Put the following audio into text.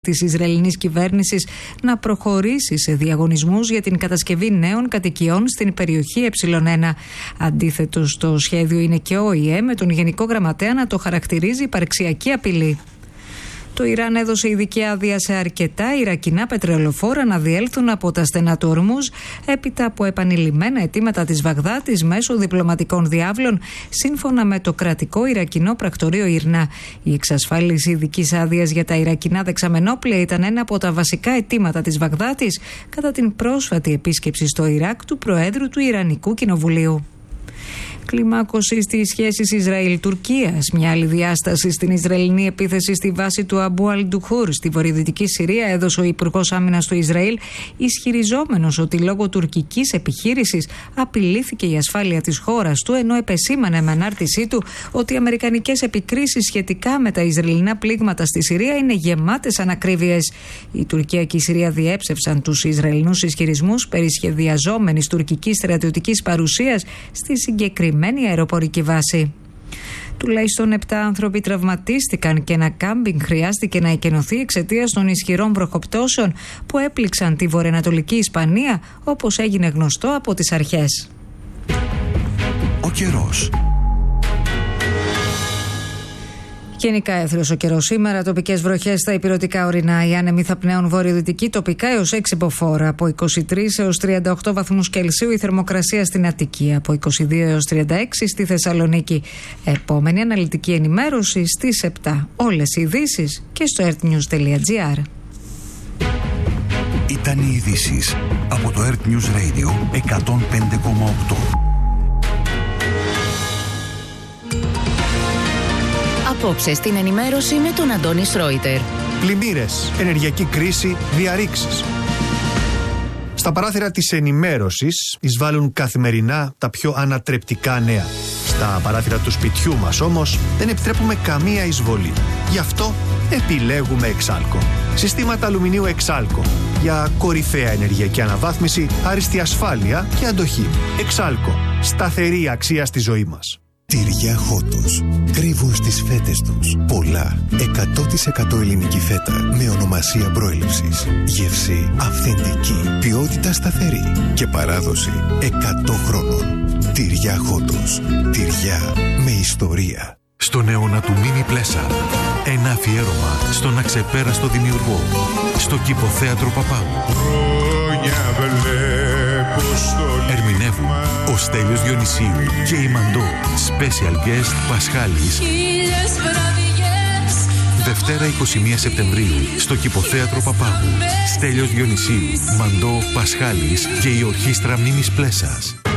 της Ισραηλινής κυβέρνησης να προχωρήσει σε διαγωνισμούς για την κατασκευή νέων κατοικιών στην περιοχή Ε1. Αντίθετο στο σχέδιο είναι και ο ΟΗΕ, με τον Γενικό Γραμματέα να το χαρακτηρίζει υπαρξιακή απειλή. Το Ιράν έδωσε ειδική άδεια σε αρκετά Ιρακινά πετρελοφόρα να διέλθουν από τα στενά του Ορμούζ, έπειτα από επανειλημμένα αιτήματα της Βαγδάτης μέσω διπλωματικών διάβλων, σύμφωνα με το κρατικό Ιρακινό πρακτορείο Ιρνά. Η εξασφάλιση ειδικής άδειας για τα Ιρακινά δεξαμενόπλαια ήταν ένα από τα βασικά αιτήματα της Βαγδάτης κατά την πρόσφατη επίσκεψη στο Ιράκ του Προέδρου του Ιρανικού Κοινοβουλίου. Κλιμάκωση στις σχέσεις Ισραήλ-Τουρκίας. Μια άλλη διάσταση στην Ισραηλινή επίθεση στη βάση του Αμπού Αλ-Ντουχούρ στη βορειοδυτική Συρία έδωσε ο Υπουργός Άμυνας του Ισραήλ, ισχυριζόμενος ότι λόγω τουρκικής επιχείρησης απειλήθηκε η ασφάλεια της χώρας του, ενώ επεσήμανε με ανάρτησή του ότι οι αμερικανικές επικρίσεις σχετικά με τα Ισραηλινά πλήγματα στη Συρία είναι γεμάτες ανακρίβειες. Η Τουρκία και η Συρία διέψευσαν τους Ισραηλινούς ισχυρισμούς περί σχεδιαζόμενης τουρκικής στρατιωτικής παρουσίας στη συγκεκριμένη αεροπορική βάση. Τουλάχιστον 7 άνθρωποι τραυματίστηκαν και ένα κάμπινγκ χρειάστηκε να εκενωθεί εξαιτίας των ισχυρών βροχοπτώσεων που έπληξαν τη βορειοανατολική Ισπανία, όπως έγινε γνωστό από τις αρχές. Ο καιρός. Γενικά έθριος ο καιρός σήμερα, τοπικές βροχές στα ηπειρωτικά ορεινά. Οι άνεμοι θα πνέουν βορειοδυτική, τοπικά έως 6 μποφόρ. Από 23 έως 38 βαθμούς Κελσίου η θερμοκρασία στην Αττική. Από 22 έως 36 στη Θεσσαλονίκη. Επόμενη αναλυτική ενημέρωση στις 7. Όλες οι ειδήσεις και στο earthnews.gr. Ήταν οι ειδήσεις από το Earth News Radio 105,8. Απόψε στην ενημέρωση με τον Αντώνη Σρόιτερ. Πλημμύρες, ενεργειακή κρίση, διαρρήξεις. Στα παράθυρα της ενημέρωσης εισβάλλουν καθημερινά τα πιο ανατρεπτικά νέα. Στα παράθυρα του σπιτιού μας όμως δεν επιτρέπουμε καμία εισβολή. Γι' αυτό επιλέγουμε Εξάλκο. Συστήματα αλουμινίου Εξάλκο για κορυφαία ενεργειακή αναβάθμιση, άριστη ασφάλεια και αντοχή. Εξάλκο. Σταθερή αξία στη ζωή μας. Τυριά Χότος. Κρύβουν στις φέτες τους πολλά 100% ελληνική φέτα με ονομασία προέλευσης. Γεύση αυθεντική, ποιότητα σταθερή και παράδοση 100 χρόνων. Τυριά Χότος. Τυριά με ιστορία. Στον αιώνα του Μίμη Πλέσα. Ένα αφιέρωμα στον αξεπέραστο δημιουργό. Στο Κηποθέατρο Παπάγου. Ερμηνεύουν ο Στέλιος Διονυσίου και η Μαντώ. Special guest Πασχάλης. Δευτέρα 21 Σεπτεμβρίου στο Κηποθέατρο Παπάγου. Στέλιος Διονυσίου, Μαντώ, Πασχάλης και η Ορχήστρα Μίμης Πλέσας.